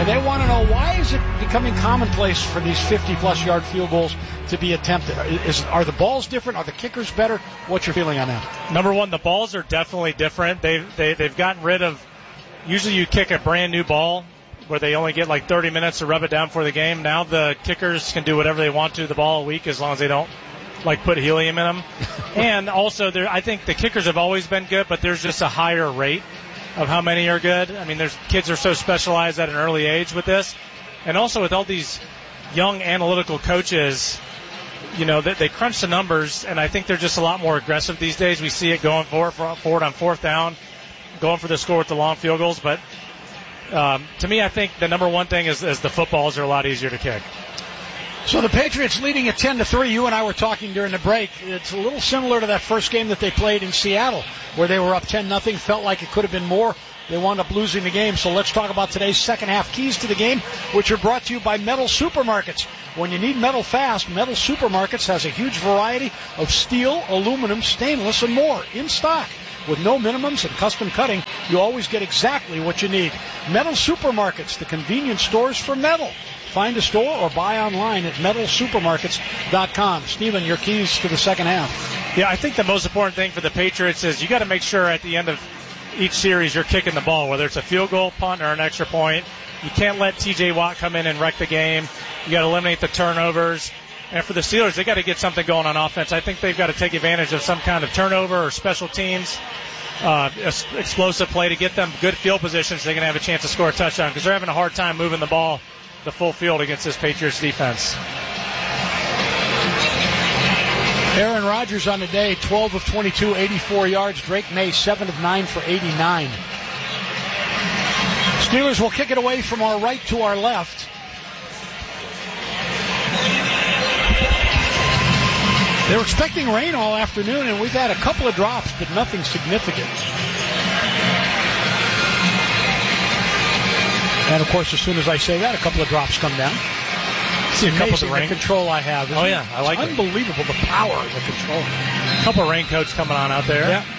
And they want to know, why is it becoming commonplace for these 50-plus yard field goals to be attempted? Are the balls different? Are the kickers better? What's your feeling on that? Number one, the balls are definitely different. They've gotten rid of, usually you kick a brand new ball where they only get like 30 minutes to rub it down for the game. Now the kickers can do whatever they want to the ball a week as long as they don't like put helium in them. And also, I think the kickers have always been good, but there's just a higher rate of how many are good. I mean, kids are so specialized at an early age with this. And also with all these young analytical coaches, you know, they crunch the numbers, and I think they're just a lot more aggressive these days. We see it going forward on fourth down, going for the score with the long field goals. But to me, I think the number one thing is the footballs are a lot easier to kick. So the Patriots leading at 10-3. You and I were talking during the break. It's a little similar to that first game that they played in Seattle, where they were up 10-0, felt like it could have been more. They wound up losing the game. So let's talk about today's second half keys to the game, which are brought to you by Metal Supermarkets. When you need metal fast, Metal Supermarkets has a huge variety of steel, aluminum, stainless, and more in stock. With no minimums and custom cutting, you always get exactly what you need. Metal Supermarkets, the convenience stores for metal. Find a store or buy online at metalsupermarkets.com. Stephen, your keys to the second half. Yeah, I think the most important thing for the Patriots is you got to make sure at the end of each series you're kicking the ball, whether it's a field goal, punt, or an extra point. You can't let T.J. Watt come in and wreck the game. You got to eliminate the turnovers. And for the Steelers, they got to get something going on offense. I think they've got to take advantage of some kind of turnover or special teams, explosive play to get them good field positions so they can have a chance to score a touchdown, because they're having a hard time moving the ball the full field against this Patriots defense. Aaron Rodgers on the day, 12 of 22, 84 yards. Drake May, 7 of 9 for 89. Steelers will kick it away from our right to our left. They were expecting rain all afternoon, and we've had a couple of drops, but nothing significant. And, of course, as soon as I say that, a couple of drops come down. See a couple of rain. The control I have. Oh, yeah, I like it. Unbelievable, the power of the control. A couple of raincoats coming on out there. Yeah.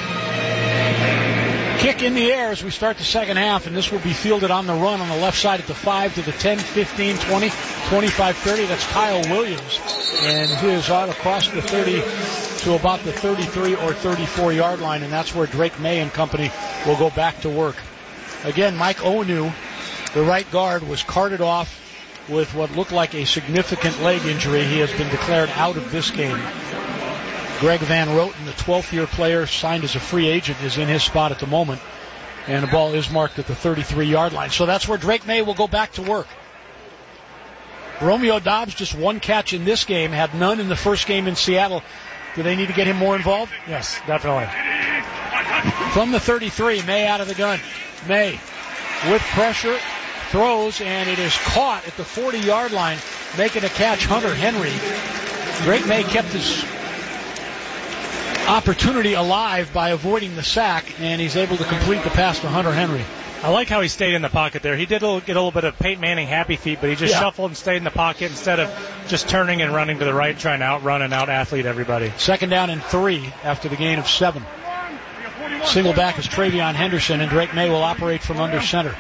Kick in the air as we start the second half, and this will be fielded on the run on the left side at the 5 to the 10, 15, 20, 25, 30. That's Kyle Williams, and he is out across the 30 to about the 33 or 34-yard line, and that's where Drake May and company will go back to work. Again, Mike Onu, the right guard, was carted off with what looked like a significant leg injury. He has been declared out of this game. Greg Van Roten, the 12th-year player, signed as a free agent, is in his spot at the moment. And the ball is marked at the 33-yard line. So that's where Drake May will go back to work. Romeo Doubs, just one catch in this game, had none in the first game in Seattle. Do they need to get him more involved? Yes, definitely. From the 33, May out of the gun. May with pressure, throws, and it is caught at the 40-yard line, making a catch, Hunter Henry. Drake May kept his opportunity alive by avoiding the sack, and he's able to complete the pass to Hunter Henry. I like how he stayed in the pocket there. He did get a little bit of Peyton Manning happy feet, but he just shuffled and stayed in the pocket instead of just turning and running to the right, trying to outrun and out-athlete everybody. Second down and 3 after the gain of 7. Single back is Travion Henderson, and Drake May will operate from under center.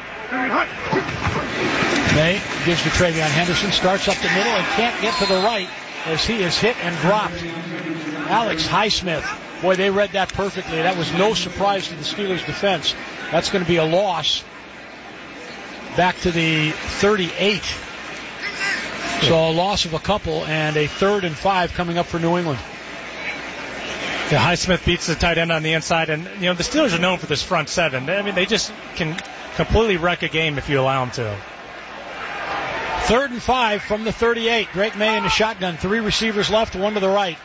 May gives to Travion Henderson, starts up the middle and can't get to the right as he is hit and dropped. Alex Highsmith, boy, they read that perfectly. That was no surprise to the Steelers' defense. That's going to be a loss back to the 38. So a loss of a couple and a 3rd and 5 coming up for New England. Yeah, Highsmith beats the tight end on the inside, and you know the Steelers are known for this front seven. I mean, they just can completely wreck a game if you allow them to. 3rd and 5 from the 38. Drake May in the shotgun. 3 receivers left, 1 to the right.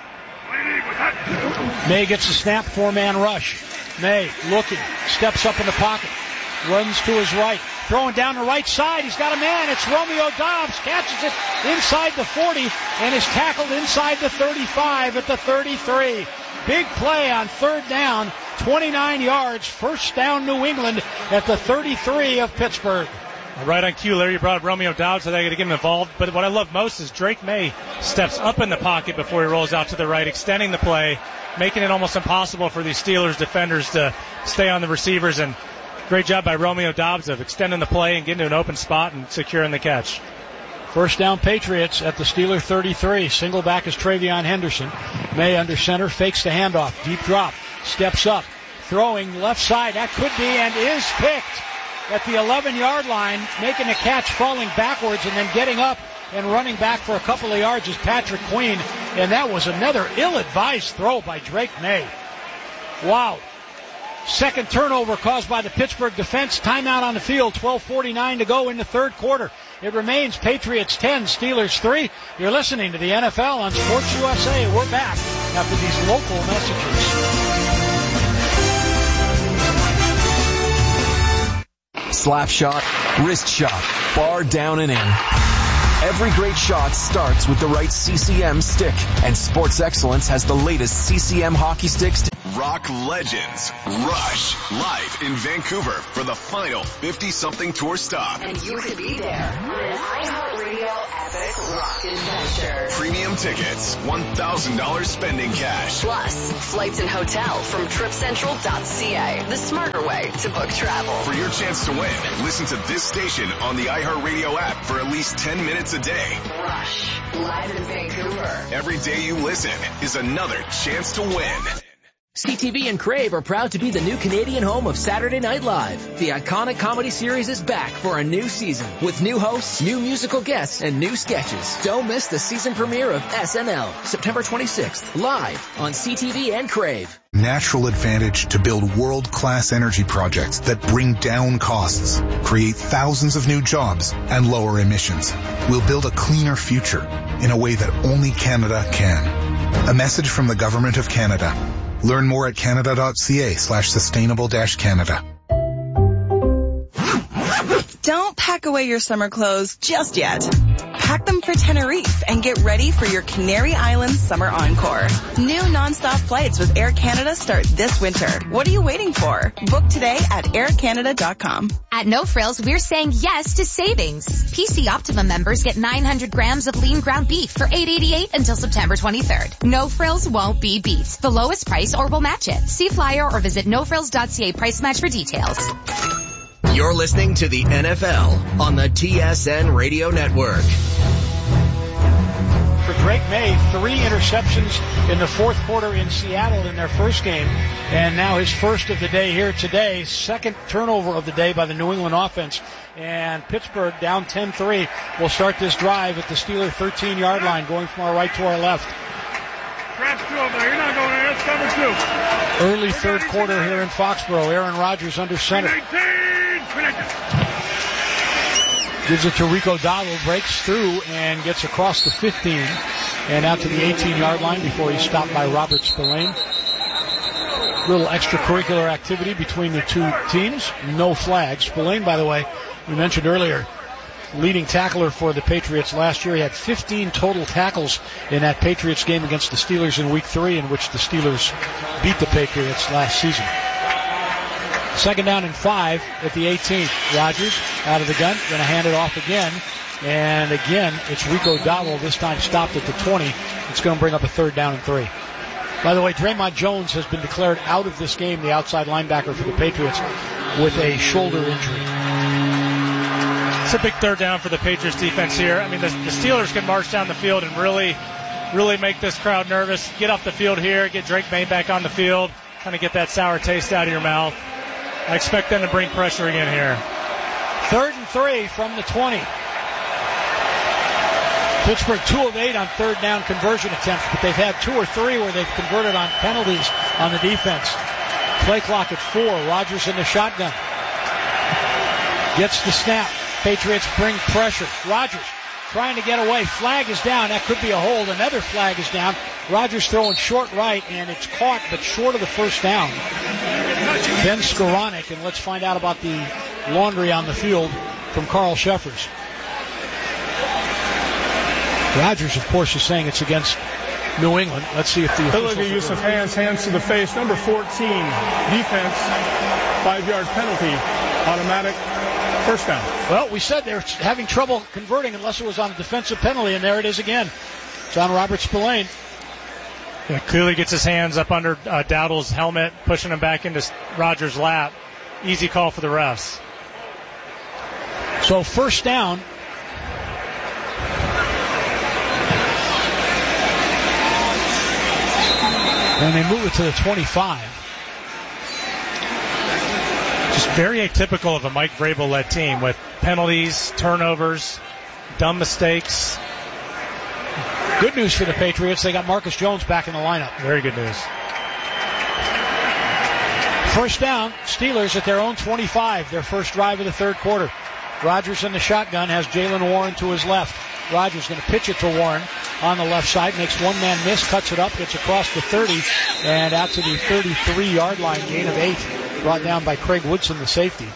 May gets the snap, 4-man rush. May looking, steps up in the pocket, runs to his right, throwing down the right side. He's got a man. It's Romeo Doubs. Catches it inside the 40 and is tackled inside the 35 at the 33. Big play on 3rd down, 29 yards. First down New England at the 33 of Pittsburgh. Right on cue, Larry brought up Romeo Doubs, so they got to get him involved. But what I love most is Drake May steps up in the pocket before he rolls out to the right, extending the play, making it almost impossible for these Steelers defenders to stay on the receivers. And great job by Romeo Dobbs of extending the play and getting to an open spot and securing the catch. First down Patriots at the Steeler 33. Single back is Travion Henderson. May under center, fakes the handoff. Deep drop. Steps up. Throwing left side. That could be and is picked at the 11-yard line. Making a catch, falling backwards, and then getting up and running back for a couple of yards is Patrick Queen. And that was another ill-advised throw by Drake May. Wow. Second turnover caused by the Pittsburgh defense. Timeout on the field. 12:49 to go in the third quarter. It remains Patriots 10, Steelers 3. You're listening to the NFL on Sports USA. We're back after these local messages. Slap shot, wrist shot, bar down and in. Every great shot starts with the right CCM stick, and Sports Excellence has the latest CCM hockey sticks. Rock legends Rush live in Vancouver for the final 50-something tour stop. And you could be there on an iHeartRadio Epic Rock Adventure. Premium tickets, $1,000 spending cash. Plus, flights and hotel from TripCentral.ca. The smarter way to book travel. For your chance to win, listen to this station on the iHeartRadio app for at least 10 minutes a day. Rush, live in Vancouver. Every day you listen is another chance to win. CTV and Crave are proud to be the new Canadian home of Saturday Night Live. The iconic comedy series is back for a new season with new hosts, new musical guests, and new sketches. Don't miss the season premiere of SNL, September 26th, live on CTV and Crave. Natural Advantage to build world-class energy projects that bring down costs, create thousands of new jobs, and lower emissions. We'll build a cleaner future in a way that only Canada can. A message from the Government of Canada. Learn more at canada.ca/sustainable-Canada. Don't pack away your summer clothes just yet. Pack them for Tenerife and get ready for your Canary Islands Summer Encore. New nonstop flights with Air Canada start this winter. What are you waiting for? Book today at aircanada.com. At No Frills, we're saying yes to savings. PC Optimum members get 900 grams of lean ground beef for $8.88 until September 23rd. No Frills won't be beat. The lowest price or we'll match it. See flyer or visit nofrills.ca price match for details. You're listening to the NFL on the TSN Radio Network. For Drake May, 3 interceptions in the fourth quarter in Seattle in their first game, and now his first of the day here today. Second turnover of the day by the New England offense, and Pittsburgh down 10-3 will start this drive at the Steeler 13-yard line, going from our right to our left. Traps 2 over there. You're not going there. It's cover 2. Early third quarter here in Foxborough. Aaron Rodgers under center. Gives it to Rico Dowdle, breaks through and gets across the 15 and out to the 18-yard line before he's stopped by Robert Spillane. Little extracurricular activity between the two teams. No flags. Spillane, by the way, we mentioned earlier, leading tackler for the Patriots last year. He had 15 total tackles in that Patriots game against the Steelers in Week 3, in which the Steelers beat the Patriots last season. Second down and 5 at the 18th. Rodgers out of the gun, going to hand it off again. And again, it's Rico Dowdle, this time stopped at the 20. It's going to bring up a third down and 3. By the way, Draymond Jones has been declared out of this game, the outside linebacker for the Patriots, with a shoulder injury. It's a big third down for the Patriots defense here. I mean, the Steelers can march down the field and really make this crowd nervous. Get off the field here, get Drake May back on the field, kind of get that sour taste out of your mouth. I expect them to bring pressure again here. 3rd and 3 from the 20. Pittsburgh 2 of 8 on third down conversion attempts, but they've had 2 or 3 where they've converted on penalties on the defense. Play clock at 4. Rodgers in the shotgun. Gets the snap. Patriots bring pressure. Rodgers trying to get away. Flag is down. That could be a hold. Another flag is down. Rodgers throwing short right, and it's caught, but short of the first down. Ben Skoranek, and let's find out about the laundry on the field from Carl Sheffers. Rodgers, of course, is saying it's against New England. Let's see if the ability use of hands to the face. Number 14, defense, 5-yard penalty, automatic first down. Well, we said they're having trouble converting unless it was on a defensive penalty, and there it is again. It's on Robert Spillane. Yeah, clearly gets his hands up under Dowdle's helmet, pushing him back into Rodgers' lap. easy call for the refs. So first down. And they move it to the 25. Just very atypical of a Mike Vrabel-led team with penalties, turnovers, dumb mistakes. Good news for the Patriots. They got Marcus Jones back in the lineup. Very good news. First down, Steelers at their own 25, their first drive of the third quarter. Rodgers in the shotgun has Jaylen Warren to his left. Rodgers going to pitch it to Warren on the left side, makes one man miss, cuts it up, gets across the 30, and out to the 33-yard line, gain of 8, brought down by Craig Woodson, the safety.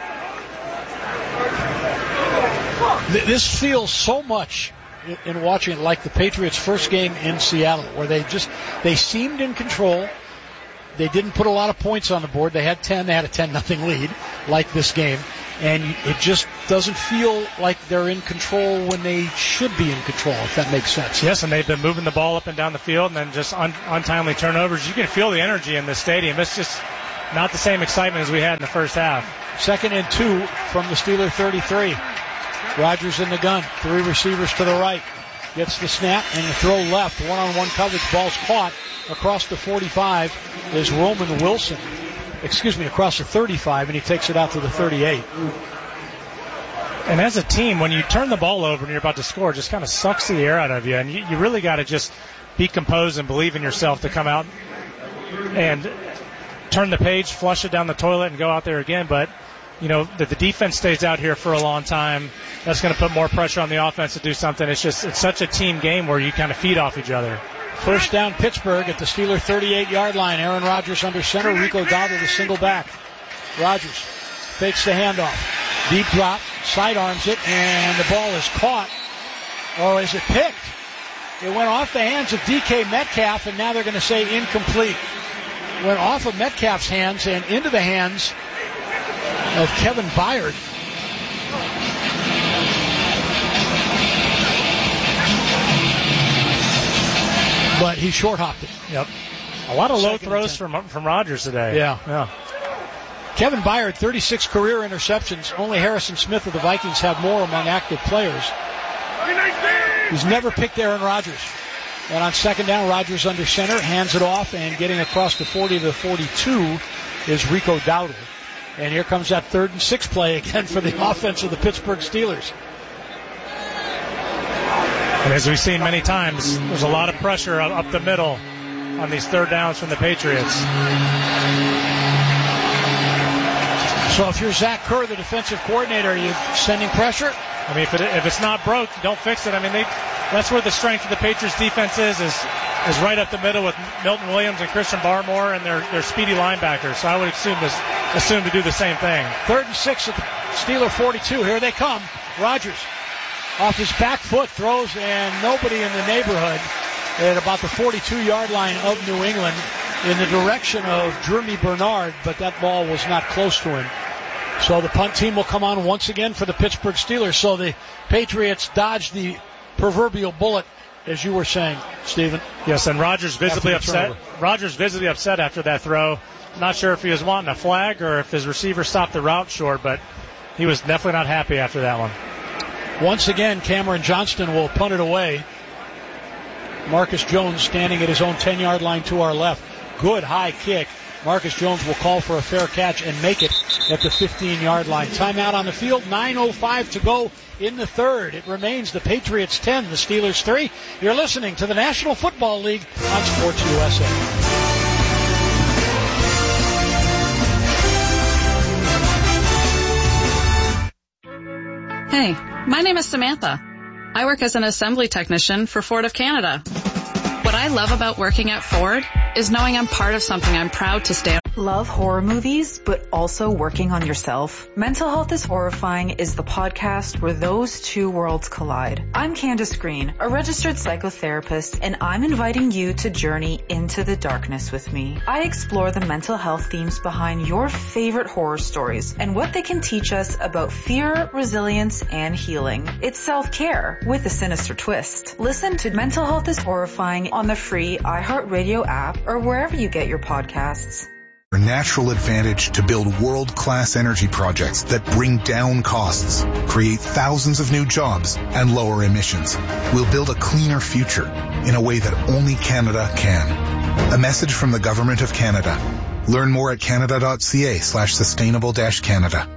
This feels so much in watching it like the Patriots' first game in Seattle, where they seemed in control. They didn't put a lot of points on the board. They had 10. They had a 10-0 lead, like this game. And it just doesn't feel like they're in control when they should be in control, if that makes sense. Yes, and they've been moving the ball up and down the field, and then just untimely turnovers. You can feel the energy in this stadium. It's just not the same excitement as we had in the first half. 2nd and 2 from the Steeler 33. Rodgers in the gun. 3 receivers to the right. Gets the snap and the throw left. One-on-one coverage. Ball's caught. Across the 45 is Roman Wilson. Across the 35, and he takes it out to the 38. And as a team, when you turn the ball over and you're about to score, it just kind of sucks the air out of you. And you really got to just be composed and believe in yourself to come out and turn the page, flush it down the toilet, and go out there again. But, that the defense stays out here for a long time, that's going to put more pressure on the offense to do something. It's such a team game where you kind of feed off each other. First down, Pittsburgh at the Steeler 38-yard line. Aaron Rodgers under center. Rico Dowdle to single back. Rodgers fakes the handoff. Deep drop, sidearms it, and the ball is caught. Or is it picked? It went off the hands of DK Metcalf, and now they're going to say incomplete. Went off of Metcalf's hands and into the hands of Kevin Byard. But he short-hopped it. Yep. A lot of low throws from Rodgers today. Yeah. Kevin Byard, 36 career interceptions. Only Harrison Smith of the Vikings have more among active players. He's never picked Aaron Rodgers. And on second down, Rodgers under center, hands it off, and getting across the 40 to the 42 is Rico Dowdle. And here comes that 3rd and 6 play again for the offense of the Pittsburgh Steelers. And as we've seen many times, there's a lot of pressure up the middle on these third downs from the Patriots. So if you're Zach Kerr, the defensive coordinator, are you sending pressure? I mean, if it's not broke, don't fix it. I mean, that's where the strength of the Patriots defense is right up the middle with Milton Williams and Christian Barmore and their speedy linebackers. So I would assume to do the same thing. 3rd and 6 at the Steeler 42. Here they come. Rodgers off his back foot throws, and nobody in the neighborhood at about the 42-yard line of New England in the direction of Jeremy Bernard, but that ball was not close to him. So the punt team will come on once again for the Pittsburgh Steelers. So the Patriots dodged the proverbial bullet, as you were saying, Stephen. Yes, and Rodgers visibly upset. Rodgers visibly upset after that throw. Not sure if he was wanting a flag or if his receiver stopped the route short, but he was definitely not happy after that one. Once again, Cameron Johnston will punt it away. Marcus Jones standing at his own 10-yard line to our left. Good high kick. Marcus Jones will call for a fair catch and make it at the 15-yard line. Timeout on the field. 9:05 to go in the third. It remains the Patriots 10, the Steelers 3. You're listening to the National Football League on Sports USA. Hey, my name is Samantha. I work as an assembly technician for Ford of Canada. What I love about working at Ford is knowing I'm part of something I'm proud to stand. Love horror movies, but also working on yourself? Mental Health is Horrifying is the podcast where those two worlds collide. I'm Candace Green, a registered psychotherapist, and I'm inviting you to journey into the darkness with me. I explore the mental health themes behind your favorite horror stories and what they can teach us about fear, resilience, and healing. It's self-care with a sinister twist. Listen to Mental Health is Horrifying on the free iHeartRadio app or wherever you get your podcasts. natural advantage to build world-class energy projects that bring down costs, create thousands of new jobs, and lower emissions. We'll build a cleaner future in a way that only Canada can. A message from the Government of Canada. Learn more at canada.ca/sustainable-Canada.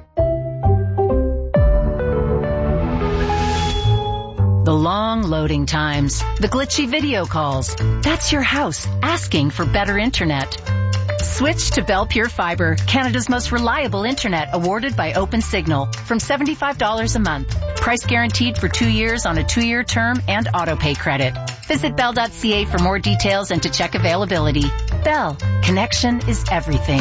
The long loading times, the glitchy video calls. That's your house asking for better internet. Switch to Bell Pure Fiber, Canada's most reliable internet, awarded by OpenSignal, from $75 a month. Price guaranteed for 2 years on a 2-year term and auto-pay credit. Visit bell.ca for more details and to check availability. Bell, connection is everything.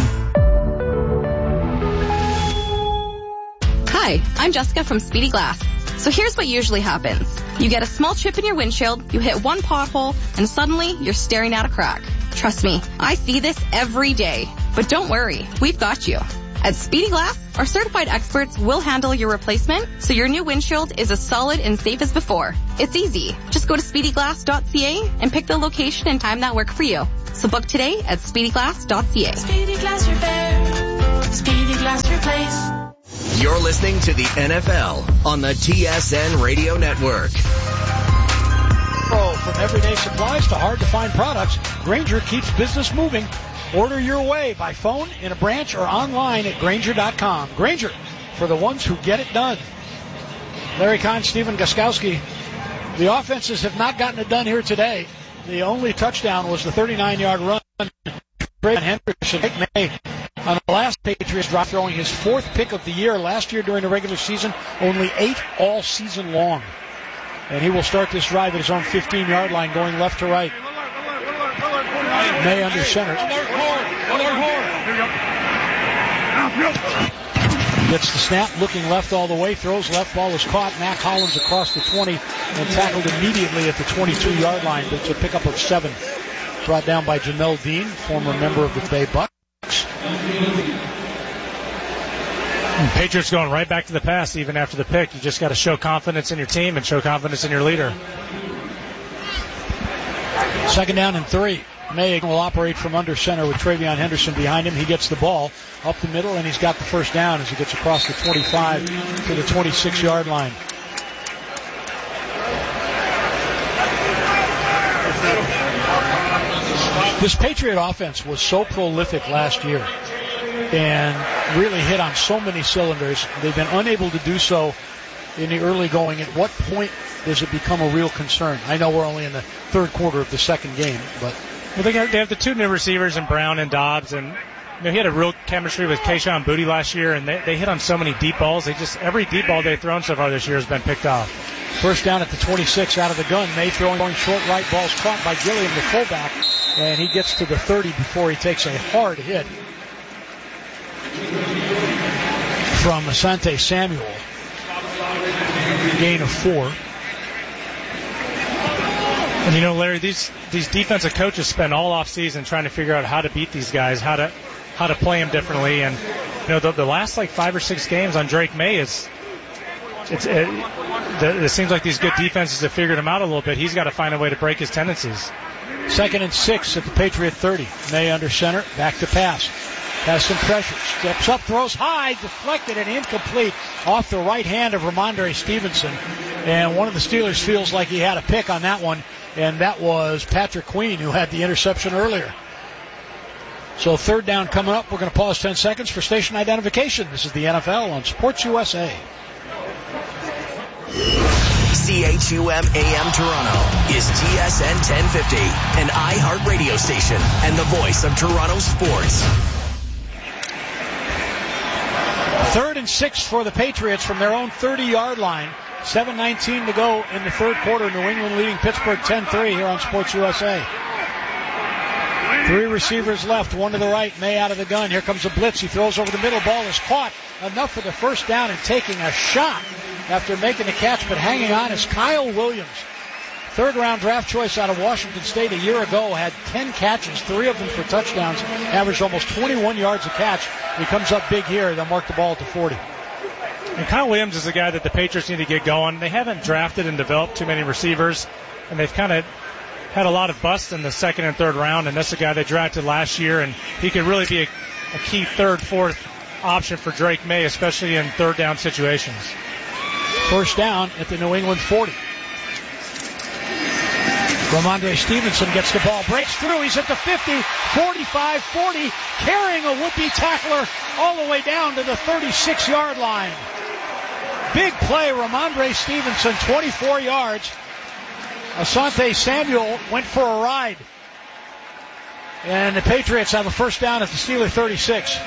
Hi, I'm Jessica from Speedy Glass. So here's what usually happens. You get a small chip in your windshield, you hit one pothole, and suddenly you're staring at a crack. Trust me, I see this every day. But don't worry, we've got you. At Speedy Glass, our certified experts will handle your replacement so your new windshield is as solid and safe as before. It's easy. Just go to speedyglass.ca and pick the location and time that work for you. So book today at speedyglass.ca. Speedy Glass Repair. Speedy Glass Replace. You're listening to the NFL on the TSN Radio Network. From everyday supplies to hard-to-find products, Grainger keeps business moving. Order your way by phone, in a branch, or online at Grainger.com. Grainger, for the ones who get it done. Larry Kahn, Stephen Gostkowski. The offenses have not gotten it done here today. The only touchdown was the 39-yard run. Henderson, May, on the last Patriots drive, throwing his 4th pick of the year. Last year during the regular season, only 8 all season long. And he will start this drive at his own 15-yard line, going left to right. May under center. Gets the snap, looking left all the way, throws left, ball is caught. Mac Hollins across the 20 and tackled immediately at the 22-yard line. But it's a pickup of 7. Brought down by Jamel Dean, former member of the Bay Bucks. Patriots going right back to the pass even after the pick. You just got to show confidence in your team and show confidence in your leader. 2nd down and 3. May will operate from under center with Travion Henderson behind him. He gets the ball up the middle, and he's got the first down as he gets across the 25 to the 26-yard line. This Patriot offense was so prolific last year and really hit on so many cylinders. They've been unable to do so in the early going. At what point does it become a real concern? I know we're only in the 3rd quarter of the 2nd game, but they have the 2 new receivers in Brown and Dobbs, and he had a real chemistry with Kayshon Boutte last year, and they hit on so many deep balls. Every deep ball they've thrown so far this year has been picked off. First down at the 26 out of the gun. May throwing short right, ball's caught by Gilliam, the fullback, and he gets to the 30 before he takes a hard hit from Asante Samuel. Gain of 4. And Larry, these defensive coaches spend all off season trying to figure out how to beat these guys, how to play them differently. And the last 5 or 6 games on Drake May it seems like these good defenses have figured him out a little bit. He's got to find a way to break his tendencies. 2nd and 6 at the Patriot 30. May under center, back to pass. Has some pressure. Steps up, throws high, deflected and incomplete off the right hand of Ramondre Stevenson. And one of the Steelers feels like he had a pick on that one, and that was Patrick Queen, who had the interception earlier. So 3rd down coming up. We're going to pause 10 seconds for station identification. This is the NFL on Sports USA. CHUM AM Toronto is TSN 1050, an iHeart radio station and the voice of Toronto sports. 3rd and 6 for the Patriots from their own 30-yard line. 7:19 to go in the 3rd quarter. New England leading Pittsburgh 10-3 here on Sports USA. 3 receivers left, 1 to the right. May out of the gun. Here comes a blitz. He throws over the middle. Ball is caught. Enough for the first down and taking a shot after making the catch, but hanging on is Kyle Williams. 3rd-round draft choice out of Washington State a year ago, had 10 catches, 3 of them for touchdowns, averaged almost 21 yards a catch. He comes up big here. They'll mark the ball at the 40. And Kyle Williams is a guy that the Patriots need to get going. They haven't drafted and developed too many receivers, and they've kind of had a lot of busts in the 2nd and 3rd round, and that's a guy they drafted last year, and he could really be a key third, fourth option for Drake May, especially in third down situations. First down at the New England 40. Ramondre Stevenson gets the ball, breaks through, he's at the 50, 45, 40, carrying a would-be tackler all the way down to the 36-yard line. Big play, Ramondre Stevenson, 24 yards. Asante Samuel went for a ride. And the Patriots have a first down at the Steeler 36.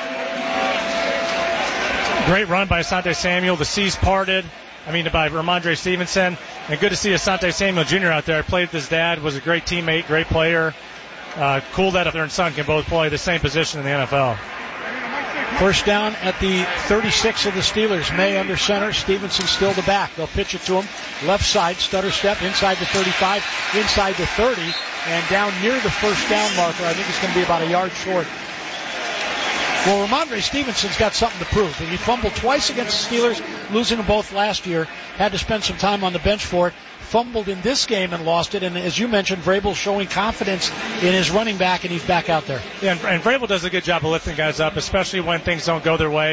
Great run by Asante Samuel. The seas parted. By Ramondre Stevenson. And good to see Asante Samuel Jr. out there. I played with his dad, was a great teammate, great player. Cool that father and son can both play the same position in the NFL. First down at the 36 of the Steelers. May under center, Stevenson still the back. They'll pitch it to him. Left side, stutter step, inside the 35, inside the 30, and down near the first down marker. I think it's going to be about a yard short. Well, Ramondre Stevenson's got something to prove. He fumbled twice against the Steelers, losing them both last year. Had to spend some time on the bench for it. Fumbled in this game and lost it. And as you mentioned, Vrabel showing confidence in his running back, and he's back out there. Yeah, and Vrabel does a good job of lifting guys up, especially when things don't go their way.